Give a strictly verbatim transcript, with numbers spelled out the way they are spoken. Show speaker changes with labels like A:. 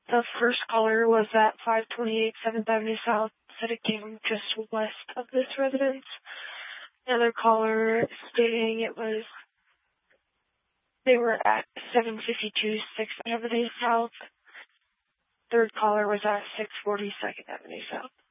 A: The first caller was at five twenty-eight seventh Avenue South, said it came just west of this residence. Another caller stating it was, they were at seven fifty-two sixth Avenue South. Third caller was at six forty second Avenue South.